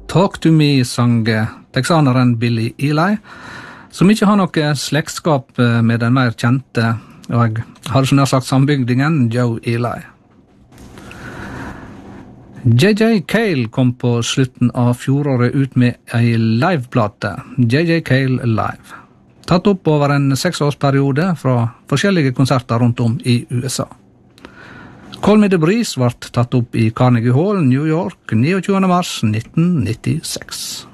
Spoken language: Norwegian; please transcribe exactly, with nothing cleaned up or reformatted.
Talk to Me sang texaneren Billy Eli, som ikke har noe slektskap med den mer kjente, og jeg har så nær sagt sambygdingen, Joe Eli. J J Cale kom på slutten av fjoråret ut med ei liveplate, J J Cale Live, tatt opp over en seksårsperiode fra forskjellige konserter rundt om i U S A. Call Me The Breeze ble tatt opp i Carnegie Hall, New York, tjuende mars nitten nittiseks.